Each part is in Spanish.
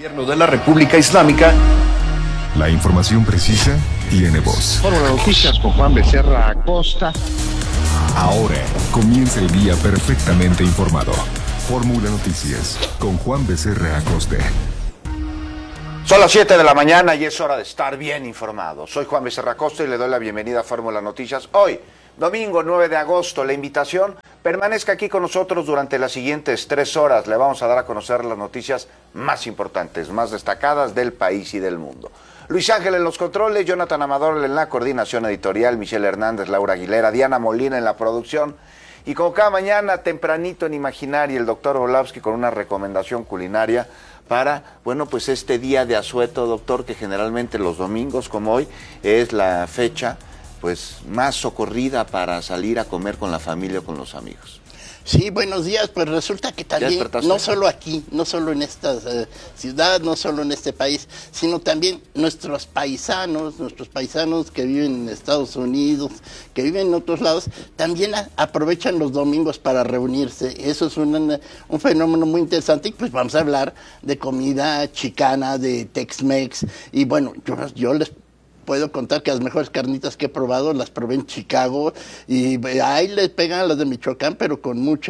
Gobierno de la República Islámica. La información precisa tiene voz. Fórmula Noticias con Juan Becerra Acosta. Ahora comienza el día perfectamente informado. Fórmula Noticias con Juan Becerra Acosta. Son las 7 de la mañana y es hora de estar bien informado. Soy Juan Becerra Acosta y le doy la bienvenida a Fórmula Noticias. Hoy, domingo 9 de agosto, la invitación, permanezca aquí con nosotros durante las siguientes 3 horas. Le vamos a dar a conocer las noticias más importantes, más destacadas del país y del mundo. Luis Ángel en los controles, Jonathan Amador en la coordinación editorial, Michelle Hernández, Laura Aguilera, Diana Molina en la producción. Y como cada mañana, tempranito en Imaginaria, el doctor Volavsky con una recomendación culinaria para, bueno, pues este día de asueto, doctor, que generalmente los domingos como hoy es la fecha pues más socorrida para salir a comer con la familia o con los amigos. Sí, buenos días. Pues resulta que también, no solo aquí, no solo en esta ciudad, no solo en este país, sino también nuestros paisanos que viven en Estados Unidos, que viven en otros lados, también aprovechan los domingos para reunirse. Eso es un fenómeno muy interesante y pues vamos a hablar de comida chicana, de Tex-Mex y bueno, yo les puedo contar que las mejores carnitas que he probado las probé en Chicago y ahí les pegan a las de Michoacán, pero con mucho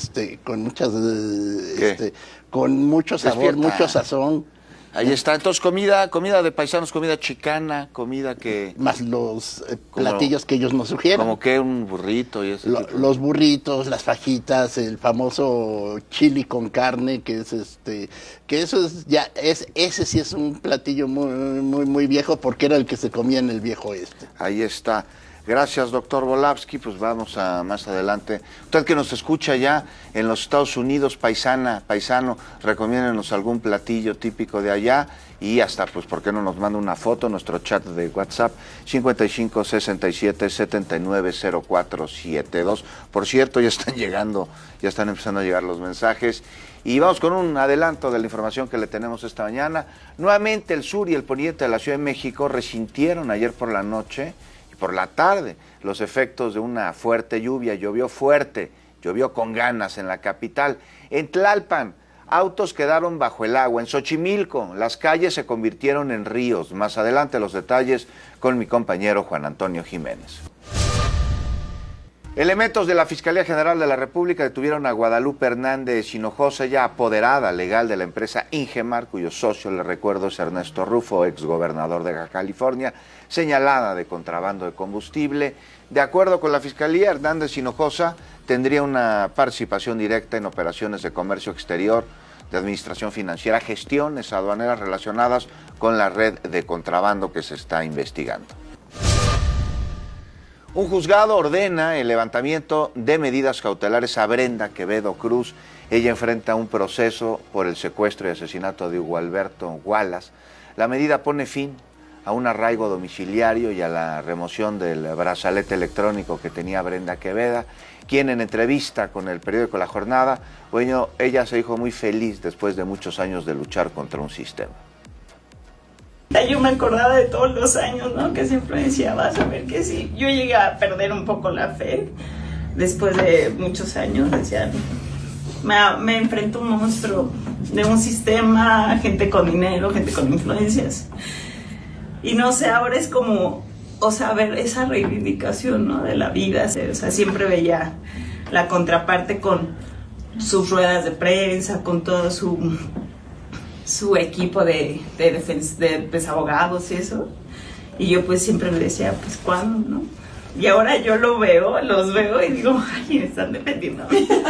sabor, mucho sazón. Ahí está, entonces comida de paisanos, comida chicana, comida que... Más los platillos que ellos nos sugieren. Como que un burrito y eso. Los burritos, las fajitas, el famoso chili con carne, que eso es ya, ese sí es un platillo muy viejo, porque era el que se comía en el viejo oeste. Ahí está. Gracias, doctor Volavsky. Pues vamos a más adelante. Usted que nos escucha ya en los Estados Unidos, paisano, recomiéndenos algún platillo típico de allá y hasta, pues, ¿por qué no nos manda una foto? Nuestro chat de WhatsApp, 55 67 79 04 72. Por cierto, ya están empezando a llegar los mensajes. Y vamos con un adelanto de la información que le tenemos esta mañana. Nuevamente el sur y el poniente de la Ciudad de México resintieron ayer por la noche por la tarde los efectos de una fuerte lluvia. Llovió fuerte, llovió con ganas en la capital. En Tlalpan, autos quedaron bajo el agua. En Xochimilco, las calles se convirtieron en ríos. Más adelante los detalles con mi compañero Juan Antonio Jiménez. Elementos de la Fiscalía General de la República detuvieron a Guadalupe Hernández Hinojosa, ya apoderada legal de la empresa Ingemar, cuyo socio, le recuerdo, es Ernesto Rufo, exgobernador de Baja California, señalada de contrabando de combustible. De acuerdo con la Fiscalía, Hernández Hinojosa tendría una participación directa en operaciones de comercio exterior, de administración financiera, gestiones aduaneras relacionadas con la red de contrabando que se está investigando. Un juzgado ordena el levantamiento de medidas cautelares a Brenda Quevedo Cruz. Ella enfrenta un proceso por el secuestro y asesinato de Hugo Alberto Wallace. La medida pone fin a un arraigo domiciliario y a la remoción del brazalete electrónico que tenía Brenda Quevedo, quien en entrevista con el periódico La Jornada, bueno, ella se dijo muy feliz después de muchos años de luchar contra un sistema. Yo me acordaba de todos los años, ¿no? Que siempre decía, vas a ver que sí. Yo llegué a perder un poco la fe después de muchos años. Decía, me enfrento a un monstruo de un sistema, gente con dinero, gente con influencias. Y no sé, ahora es como, o sea, ver esa reivindicación, ¿no? De la vida. O sea, siempre veía la contraparte con sus ruedas de prensa, con todo su equipo de abogados y eso, y yo pues siempre me decía, pues ¿cuándo, no? Y ahora yo los veo y digo, ay, me están defendiendo.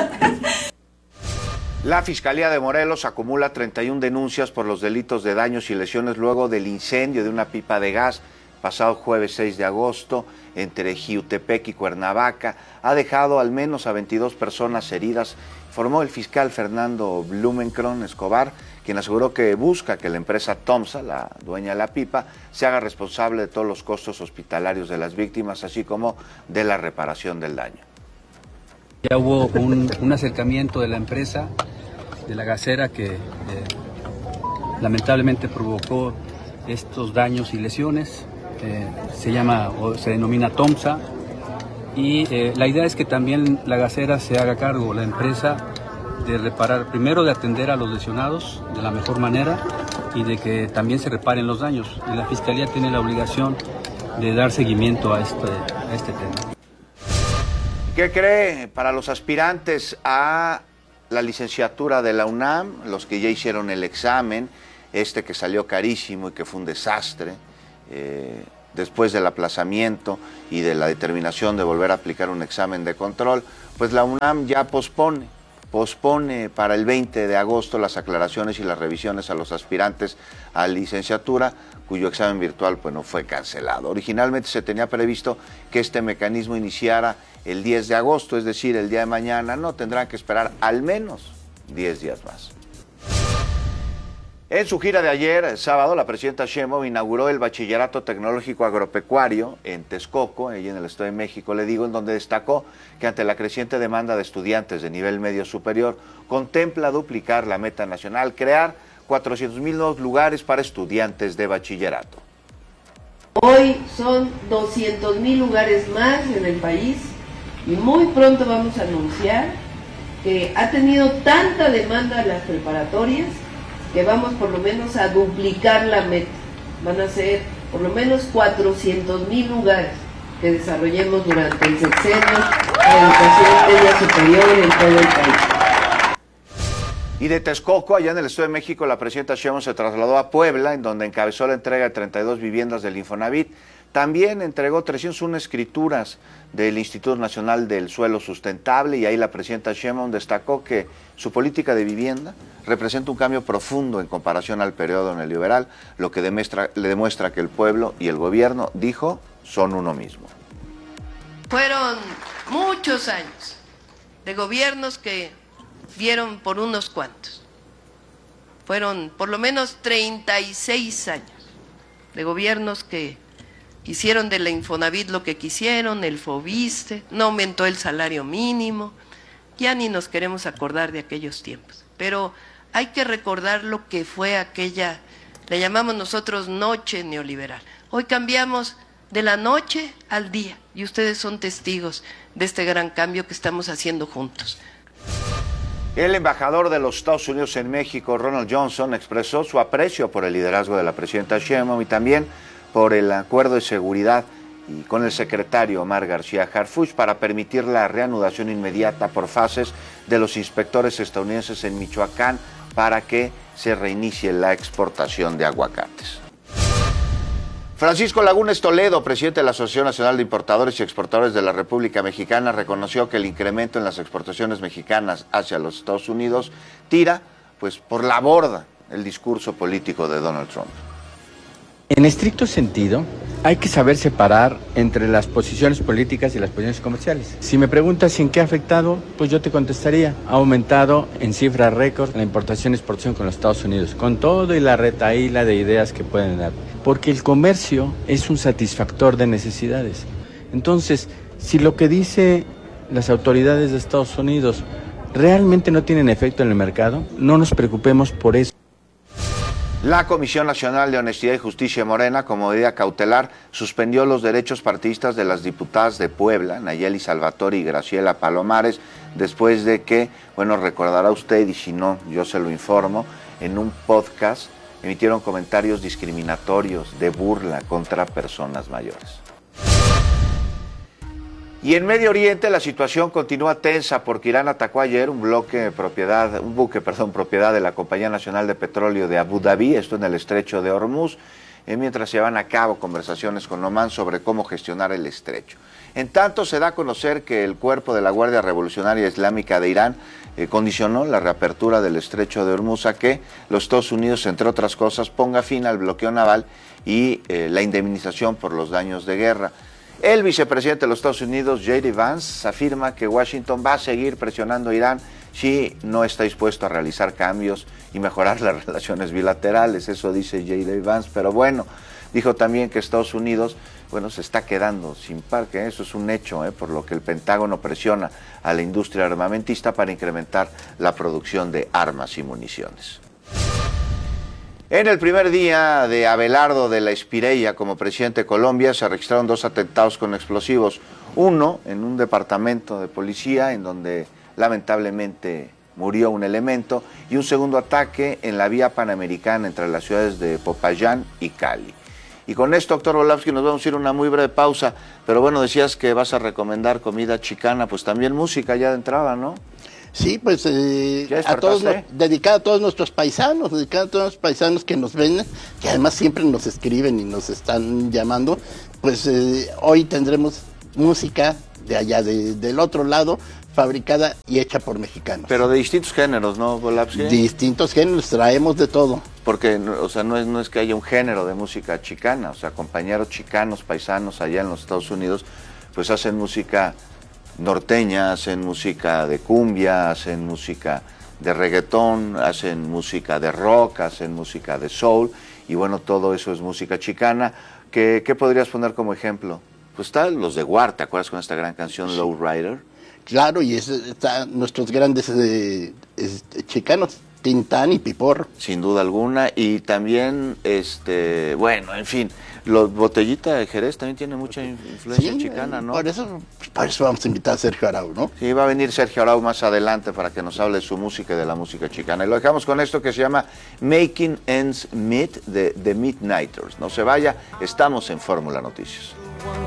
La Fiscalía de Morelos acumula 31 denuncias por los delitos de daños y lesiones luego del incendio de una pipa de gas pasado jueves 6 de agosto entre Jiutepec y Cuernavaca. Ha dejado al menos a 22 personas heridas, informó el fiscal Fernando Blumenkron Escobar, quien aseguró que busca que la empresa Tomsa, la dueña de la pipa, se haga responsable de todos los costos hospitalarios de las víctimas, así como de la reparación del daño. Ya hubo un acercamiento de la empresa, de la gasera, que lamentablemente provocó estos daños y lesiones. Se denomina Tomsa, y la idea es que también la gasera se haga cargo, la empresa, de reparar, primero de atender a los lesionados de la mejor manera y de que también se reparen los daños. Y la Fiscalía tiene la obligación de dar seguimiento a este tema. ¿Qué cree? Para los aspirantes a la licenciatura de la UNAM, los que ya hicieron el examen, que salió carísimo y que fue un desastre, después del aplazamiento y de la determinación de volver a aplicar un examen de control, pues la UNAM ya pospone para el 20 de agosto las aclaraciones y las revisiones a los aspirantes a licenciatura, cuyo examen virtual pues no fue cancelado. Originalmente se tenía previsto que este mecanismo iniciara el 10 de agosto, es decir, el día de mañana. No, tendrán que esperar al menos 10 días más. En su gira de ayer, el sábado, la presidenta Sheinbaum inauguró el Bachillerato Tecnológico Agropecuario en Texcoco, allí en el Estado de México, en donde destacó que ante la creciente demanda de estudiantes de nivel medio superior, contempla duplicar la meta nacional, crear 400,000 nuevos lugares para estudiantes de bachillerato. Hoy son 200,000 lugares más en el país y muy pronto vamos a anunciar que ha tenido tanta demanda a las preparatorias que vamos por lo menos a duplicar la meta. Van a ser por lo menos 400,000 lugares que desarrollemos durante el sexenio de educación media superior en todo el país. Y de Texcoco, allá en el Estado de México, la presidenta Sheinbaum se trasladó a Puebla, en donde encabezó la entrega de 32 viviendas del Infonavit. También entregó 301 escrituras del Instituto Nacional del Suelo Sustentable, y ahí la presidenta Sheinbaum destacó que su política de vivienda representa un cambio profundo en comparación al periodo neoliberal, lo que le demuestra que el pueblo y el gobierno, dijo, son uno mismo. Fueron muchos años de gobiernos que vieron por unos cuantos. Fueron por lo menos 36 años de gobiernos que hicieron de la Infonavit lo que quisieron, el Fobiste, no aumentó el salario mínimo, ya ni nos queremos acordar de aquellos tiempos. Pero hay que recordar lo que fue aquella, le llamamos nosotros noche neoliberal. Hoy cambiamos de la noche al día y ustedes son testigos de este gran cambio que estamos haciendo juntos. El embajador de los Estados Unidos en México, Ronald Johnson, expresó su aprecio por el liderazgo de la presidenta Sheinbaum y también por el acuerdo de seguridad y con el secretario Omar García Harfuch para permitir la reanudación inmediata por fases de los inspectores estadounidenses en Michoacán para que se reinicie la exportación de aguacates. Francisco Lagunes Toledo, presidente de la Asociación Nacional de Importadores y Exportadores de la República Mexicana, reconoció que el incremento en las exportaciones mexicanas hacia los Estados Unidos tira pues por la borda el discurso político de Donald Trump. En estricto sentido, hay que saber separar entre las posiciones políticas y las posiciones comerciales. Si me preguntas en qué ha afectado, pues yo te contestaría. Ha aumentado en cifras récord la importación y exportación con los Estados Unidos, con todo y la retahíla de ideas que pueden dar. Porque el comercio es un satisfactor de necesidades. Entonces, si lo que dicen las autoridades de Estados Unidos realmente no tienen efecto en el mercado, no nos preocupemos por eso. La Comisión Nacional de Honestidad y Justicia Morena, como medida cautelar, suspendió los derechos partidistas de las diputadas de Puebla, Nayeli Salvatore y Graciela Palomares, después de que, bueno, recordará usted, y si no, yo se lo informo, en un podcast emitieron comentarios discriminatorios de burla contra personas mayores. Y en Medio Oriente la situación continúa tensa porque Irán atacó ayer un buque propiedad de la Compañía Nacional de Petróleo de Abu Dhabi, esto en el estrecho de Hormuz, mientras se llevan a cabo conversaciones con Omán sobre cómo gestionar el estrecho. En tanto, se da a conocer que el cuerpo de la Guardia Revolucionaria Islámica de Irán condicionó la reapertura del estrecho de Hormuz a que los Estados Unidos, entre otras cosas, ponga fin al bloqueo naval y la indemnización por los daños de guerra. El vicepresidente de los Estados Unidos, J.D. Vance, afirma que Washington va a seguir presionando a Irán si no está dispuesto a realizar cambios y mejorar las relaciones bilaterales. Eso dice J.D. Vance, pero bueno, dijo también que Estados Unidos, bueno, se está quedando sin parque. Eso es un hecho, por lo que el Pentágono presiona a la industria armamentista para incrementar la producción de armas y municiones. En el primer día de Abelardo de la Espireia como presidente de Colombia se registraron 2 atentados con explosivos. Uno en un departamento de policía en donde lamentablemente murió un elemento, y un segundo ataque en la vía panamericana entre las ciudades de Popayán y Cali. Y con esto, doctor Volapsky, nos vamos a ir a una muy breve pausa, pero bueno, decías que vas a recomendar comida chicana, pues también música ya de entrada, ¿no? Sí, pues dedicada a todos nuestros paisanos, que nos ven, que además siempre nos escriben y nos están llamando, pues hoy tendremos música de allá, del otro lado, fabricada y hecha por mexicanos. Pero de distintos géneros, ¿no, Volapsky? Distintos géneros, traemos de todo. Porque, o sea, no es que haya un género de música chicana, o sea, compañeros chicanos, paisanos allá en los Estados Unidos, pues hacen música norteña, hacen música de cumbia, hacen música de reggaetón, hacen música de rock, hacen música de soul, y bueno, todo eso es música chicana. ¿Qué podrías poner como ejemplo? Pues están los de Guar, ¿te acuerdas con esta gran canción, Low Rider? Claro, y están nuestros grandes chicanos, Tintán y Piporro. Sin duda alguna, y también, bueno, en fin, los Botellita de Jerez también tiene mucha influencia chicana, ¿no? Por eso vamos a invitar a Sergio Arau, ¿no? Sí, va a venir Sergio Arau más adelante para que nos hable de su música y de la música chicana. Y lo dejamos con esto que se llama Making Ends Meet de The Midnighters. No se vaya, estamos en Fórmula Noticias.